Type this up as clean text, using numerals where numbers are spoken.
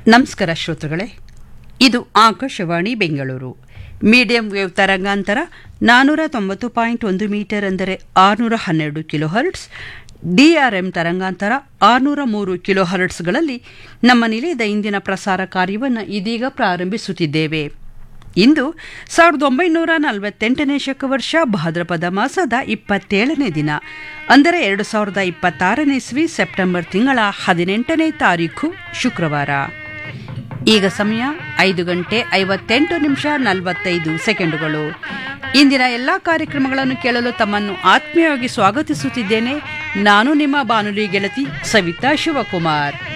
ನಮಸ್ಕಾರ ಶ್ರೋತೃಗಳೇ, ಇದು ಆಕಾಶವಾಣಿ ಬೆಂಗಳೂರು. ಮೀಡಿಯಂ ವೇವ್ ತರಂಗಾಂತರ 490.1 ಮೀಟರ್ ಅಂದರೆ 612 ಕಿಲೋ ಹರ್ಟ್ಸ್, ಡಿಆರ್ಎಂ ತರಂಗಾಂತರ 603 ಕಿಲೋ ಹರ್ಟ್ಸ್ಗಳಲ್ಲಿ ನಮ್ಮ ನಿಲಯದ ಇಂದಿನ ಪ್ರಸಾರ ಕಾರ್ಯವನ್ನು ಇದೀಗ ಪ್ರಾರಂಭಿಸುತ್ತಿದ್ದೇವೆ. ಇಂದು 1948ನೇ ಶಕವರ್ಷ ಭಾದ್ರಪದ ಮಾಸದ 27ನೇ ದಿನ, ಅಂದರೆ 2026ನೇ ಇಸ್ವಿ ಸೆಪ್ಟೆಂಬರ್ ತಿಂಗಳ 18ನೇ ತಾರೀಖು ಶುಕ್ರವಾರ. ಈಗ ಸಮಯ 5:58:45 ಇಂದಿನ ಎಲ್ಲ ಕಾರ್ಯಕ್ರಮಗಳನ್ನು ಕೇಳಲು ತಮ್ಮನ್ನು ಆತ್ಮೀಯವಾಗಿ ಸ್ವಾಗತಿಸುತ್ತಿದ್ದೇನೆ. ನಾನು ನಿಮ್ಮ ಬಾನುಲಿ ಗೆಳತಿ ಸವಿತಾ ಶಿವಕುಮಾರ್.